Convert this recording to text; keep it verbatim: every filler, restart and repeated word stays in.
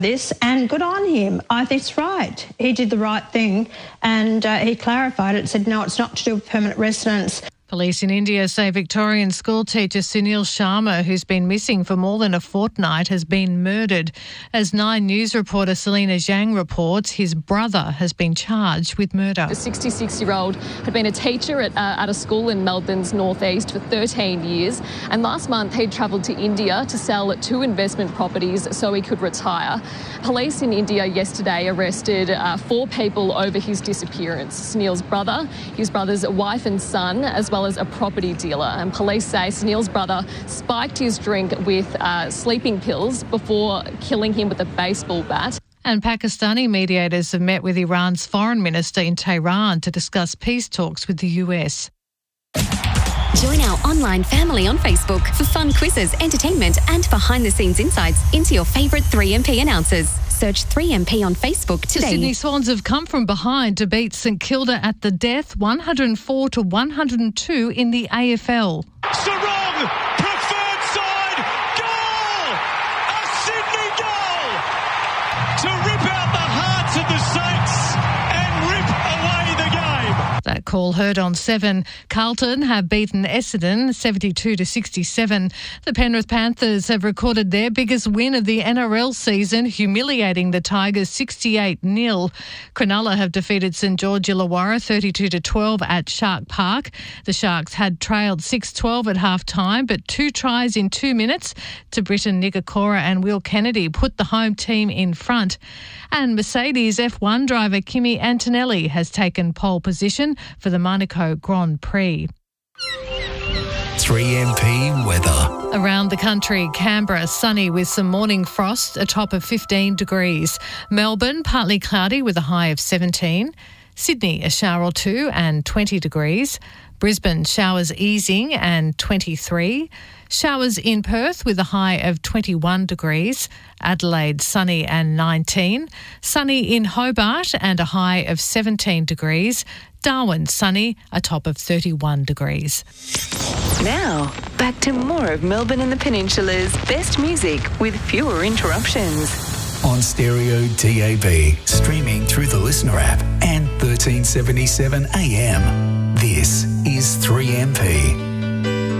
this, and good on him. I think it's right. He did the right thing, and uh, he clarified it, said, no, it's not to do with permanent residence. Police in India say Victorian schoolteacher Sunil Sharma, who's been missing for more than a fortnight, has been murdered. As Nine News reporter Selena Zhang reports, his brother has been charged with murder. The sixty-six-year-old had been a teacher at, uh, at a school in Melbourne's northeast for thirteen years, and last month he'd travelled to India to sell two investment properties so he could retire. Police in India yesterday arrested uh, four people over his disappearance. Sunil's brother, his brother's wife and son, as well as a property dealer. And police say Sunil's brother spiked his drink with uh, sleeping pills before killing him with a baseball bat. And Pakistani mediators have met with Iran's foreign minister in Tehran to discuss peace talks with the U S. Join our online family on Facebook for fun quizzes, entertainment and behind-the-scenes insights into your favourite three M P announcers. Search three M P on Facebook today. The Sydney Swans have come from behind to beat St Kilda at the death, one hundred four to one hundred two in the A F L. Sarong, preferred side, goal! A Sydney goal! To rip out the hearts of the Saints and rip away the game. That call heard on Seven. Carlton have beaten Essendon seventy-two to sixty-seven. The Penrith Panthers have recorded their biggest win of the N R L season, humiliating the Tigers sixty-eight nil. Cronulla have defeated St George Illawarra thirty-two to twelve at Shark Park. The Sharks had trailed six twelve at half-time, but two tries in two minutes to Britton Nickakora and Will Kennedy put the home team in front. And Mercedes F one driver Kimi Antonelli has taken pole position for the Monaco Grand Prix. three M P weather. Around the country, Canberra sunny with some morning frost, a top of fifteen degrees. Melbourne partly cloudy with a high of seventeen. Sydney a shower or two and twenty degrees. Brisbane showers easing and twenty-three. Showers in Perth with a high of twenty-one degrees. Adelaide sunny and nineteen. Sunny in Hobart and a high of seventeen degrees. Darwin sunny, a top of thirty-one degrees. Now, back to more of Melbourne and the Peninsula's best music with fewer interruptions. On Stereo D A B, streaming through the Listener app and thirteen seventy-seven A M. This is three M P.